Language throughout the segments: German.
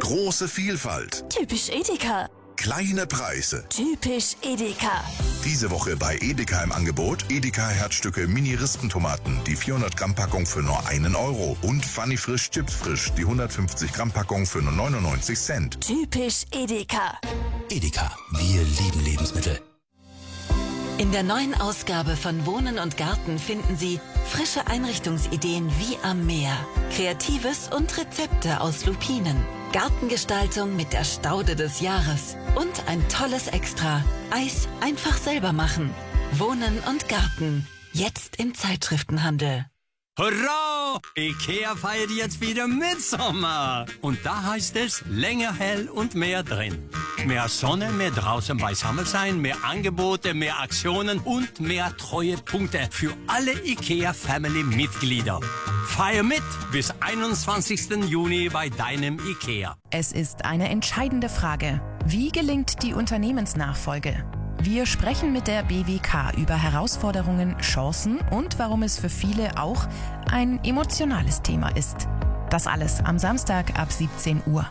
Große Vielfalt. Typisch Edeka. Kleine Preise. Typisch Edeka. Diese Woche bei Edeka im Angebot Edeka Herzstücke Mini-Rispentomaten, die 400 Gramm Packung für nur 1 Euro und Funny Frisch Chips Frisch, die 150 Gramm Packung für nur 99 Cent. Typisch Edeka. Edeka, wir lieben Lebensmittel. In der neuen Ausgabe von Wohnen und Garten finden Sie frische Einrichtungsideen wie am Meer, Kreatives und Rezepte aus Lupinen, Gartengestaltung mit der Staude des Jahres und ein tolles Extra: Eis einfach selber machen. Wohnen und Garten, jetzt im Zeitschriftenhandel. Hurra! Ikea feiert jetzt wieder Mitsommer. Und da heißt es länger hell und mehr drin. Mehr Sonne, mehr draußen beisammen sein, mehr Angebote, mehr Aktionen und mehr Treuepunkte für alle Ikea-Family-Mitglieder. Feier mit bis 21. Juni bei deinem Ikea. Es ist eine entscheidende Frage. Wie gelingt die Unternehmensnachfolge? Wir sprechen mit der BWK über Herausforderungen, Chancen und warum es für viele auch ein emotionales Thema ist. Das alles am Samstag ab 17 Uhr.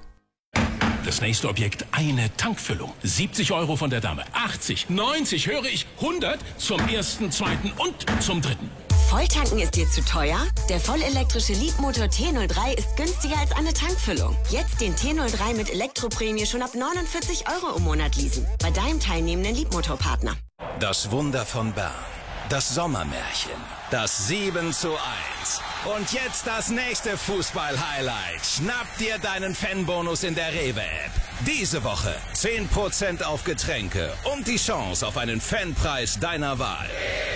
Das nächste Objekt, eine Tankfüllung. 70 Euro von der Dame. 80, 90, höre ich, 100 zum ersten, zweiten und zum dritten. Volltanken ist dir zu teuer? Der vollelektrische Leapmotor T03 ist günstiger als eine Tankfüllung. Jetzt den T03 mit Elektroprämie schon ab 49 Euro im Monat leasen. Bei deinem teilnehmenden Leapmotor-Partner. Das Wunder von Bern. Das Sommermärchen. Das 7:1. Und jetzt das nächste Fußball-Highlight. Schnapp dir deinen Fanbonus in der Rewe-App. Diese Woche 10% auf Getränke und die Chance auf einen Fanpreis deiner Wahl.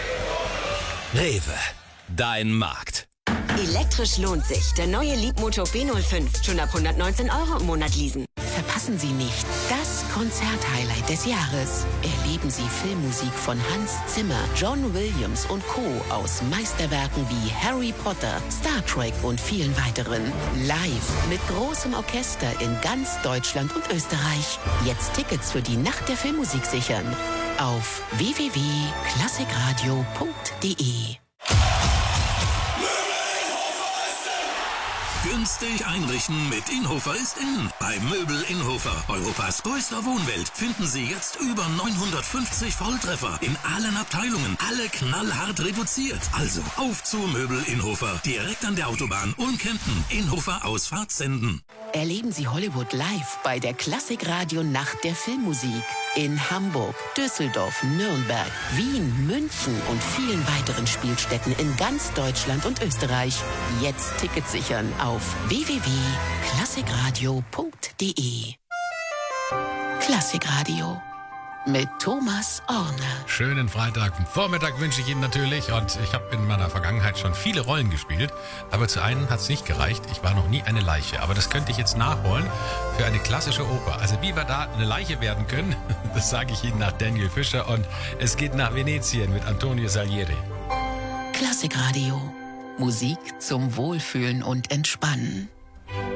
Rewe, dein Markt. Elektrisch lohnt sich. Der neue Leapmotor B05. Schon ab 119 Euro im Monat leasen. Verpassen Sie nicht das Konzert-Highlight des Jahres. Erleben Sie Filmmusik von Hans Zimmer, John Williams und Co. aus Meisterwerken wie Harry Potter, Star Trek und vielen weiteren. Live mit großem Orchester in ganz Deutschland und Österreich. Jetzt Tickets für die Nacht der Filmmusik sichern. Auf www.klassikradio.de. Günstig einrichten mit Inhofer ist in. Bei Möbel Inhofer, Europas größter Wohnwelt, finden Sie jetzt über 950 Volltreffer in allen Abteilungen. Alle knallhart reduziert. Also auf zu Möbel Inhofer. Direkt an der Autobahn Ulm-Kempten. Inhofer Ausfahrt Senden. Erleben Sie Hollywood live bei der Klassikradio Nacht der Filmmusik. In Hamburg, Düsseldorf, Nürnberg, Wien, München und vielen weiteren Spielstätten in ganz Deutschland und Österreich. Jetzt Tickets sichern auf www.klassikradio.de. Klassikradio mit Thomas Orner. Schönen Freitagvormittag wünsche ich Ihnen natürlich, und ich habe in meiner Vergangenheit schon viele Rollen gespielt, aber zu einem hat es nicht gereicht. Ich war noch nie eine Leiche, aber das könnte ich jetzt nachholen für eine klassische Oper. Also wie wir da eine Leiche werden können, das sage ich Ihnen nach Daniel Fischer, und es geht nach Venetien mit Antonio Salieri. Klassikradio. Musik zum Wohlfühlen und Entspannen.